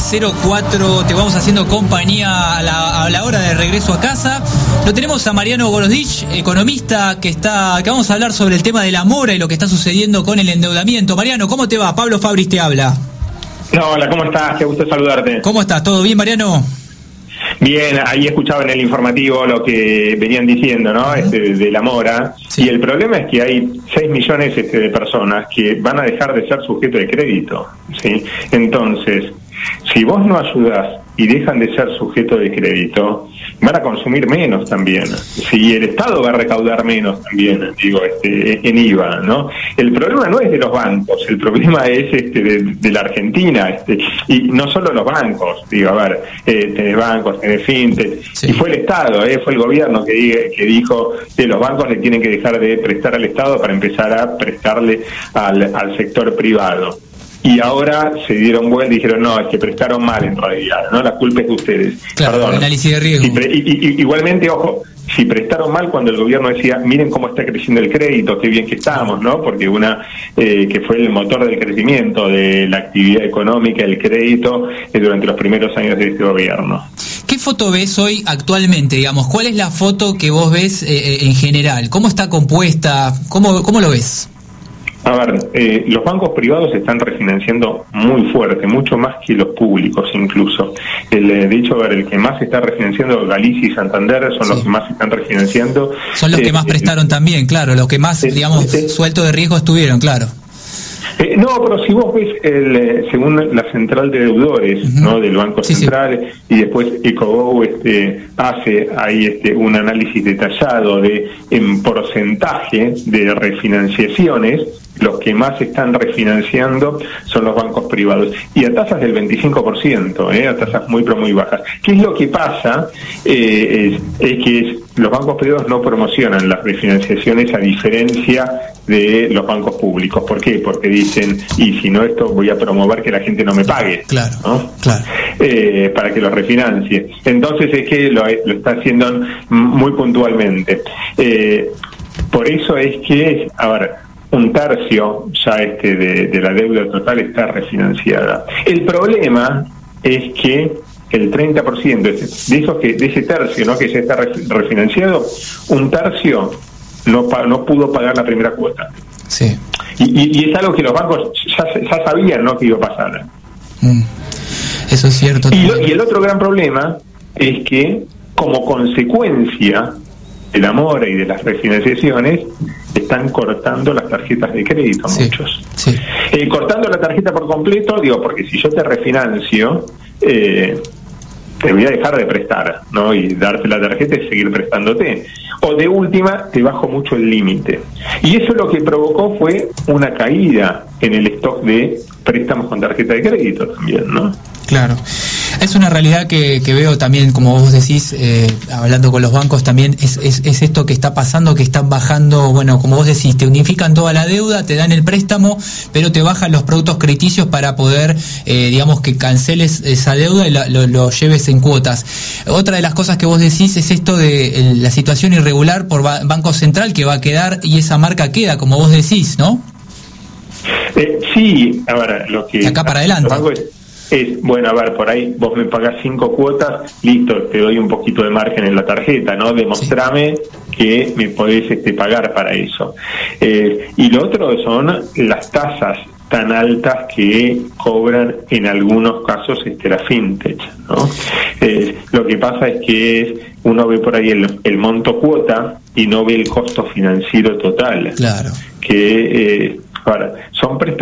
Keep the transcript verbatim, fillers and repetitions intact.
cero cuatro, te vamos haciendo compañía a la, a la hora de regreso a casa. Lo tenemos a Mariano Gorodich, economista, que está, que vamos a hablar sobre el tema de la mora y lo que está sucediendo con el endeudamiento. Mariano, ¿cómo te va? Pablo Fabris te habla. No, hola, ¿cómo estás? Qué gusto saludarte. ¿Cómo estás? ¿Todo bien, Mariano? Bien, ahí escuchaba en el informativo lo que venían diciendo, ¿no? Este, de, de la mora. Sí. Y el problema es que hay seis millones este, de personas que van a dejar de ser sujetos de crédito, ¿sí? Entonces, si vos no ayudás y dejan de ser sujetos de crédito, van a consumir menos también. Si el Estado va a recaudar menos también, digo, este, en I V A, ¿no? El problema no es de los bancos, el problema es este de, de la Argentina, este, y no solo los bancos, digo, a ver, eh, tenés bancos, tenés fintech, sí. Y fue el Estado, eh, fue el gobierno que, que dijo que los bancos le tienen que dejar de prestar al Estado para empezar a prestarle al, al sector privado. Y ahora se dieron vuelta y dijeron, no, es que prestaron mal en realidad, ¿no? La culpa es de ustedes. Claro, perdón. Análisis de riesgo. Y, pre, y, y, igualmente, ojo, si prestaron mal cuando el gobierno decía, miren cómo está creciendo el crédito, qué bien que estamos, ¿no? Porque una eh, que fue el motor del crecimiento de la actividad económica, el crédito, eh, durante los primeros años de este gobierno. ¿Qué foto ves hoy actualmente, digamos? ¿Cuál es la foto que vos ves eh, en general? ¿Cómo está compuesta? ¿Cómo, cómo lo ves? A ver, eh, los bancos privados se están refinanciando muy fuerte, mucho más que los públicos incluso. El, eh, de hecho, a ver, el que más se está refinanciando, Galicia y Santander, son sí. los que más se están refinanciando. Son los eh, que más prestaron eh, también, claro, los que más, eh, digamos, eh, suelto de riesgo estuvieron, claro. Eh, no, pero si vos ves, el, eh, según la central de deudores, uh-huh. ¿no? del Banco sí, Central, sí. y después Ecogo este, hace ahí este, un análisis detallado de en porcentaje de refinanciaciones, los que más están refinanciando son los bancos privados, y a tasas del veinticinco por ciento, ¿eh? a tasas muy pero muy bajas. ¿Qué es lo que pasa? Eh, es, es que es, los bancos privados no promocionan las refinanciaciones a diferencia de los bancos públicos. ¿Por qué? Porque dicen, y si no, esto voy a promover que la gente no me pague, claro, ¿no? claro. Eh, para que lo refinancie. Entonces es que lo, lo está haciendo muy puntualmente. Eh, por eso es que, a ver, un tercio ya este de, de la deuda total está refinanciada. El problema es que el treinta por ciento de esos que de ese tercio, ¿no? que ya está refinanciado, un tercio no no pudo pagar la primera cuota. Sí. Y, y, y es algo que los bancos ya, ya sabían, ¿no? que iba a pasar. Mm. Eso es cierto. Y, lo, y el otro gran problema es que, como consecuencia de la mora y de las refinanciaciones, están cortando las tarjetas de crédito, sí, muchos. Sí. Eh, cortando la tarjeta por completo, digo, porque si yo te refinancio, eh, te voy a dejar de prestar, ¿no? Y darte la tarjeta y seguir prestándote. O de última, te bajo mucho el límite. Y eso lo que provocó fue una caída en el stock de préstamos con tarjeta de crédito también, ¿no? Claro. Es una realidad que, que veo también, como vos decís, eh, hablando con los bancos también, es, es, es esto que está pasando, que están bajando, bueno, como vos decís, te unifican toda la deuda, te dan el préstamo, pero te bajan los productos crediticios para poder, eh, digamos, que canceles esa deuda y la, lo, lo lleves en cuotas. Otra de las cosas que vos decís es esto de el, la situación irregular por ba- Banco Central, que va a quedar, y esa marca queda, como vos decís, ¿no? Eh, sí, a ver, lo que... Acá para adelante. Es, bueno, a ver, por ahí vos me pagás cinco cuotas, listo, te doy un poquito de margen en la tarjeta, ¿no? Demostrame sí. que me podés este, pagar para eso. Eh, y lo otro son las tasas tan altas que cobran en algunos casos este, la fintech, ¿no? Eh, lo que pasa es que es, uno ve por ahí el, el monto cuota y no ve el costo financiero total. Claro. Que, eh, ahora, son prestaciones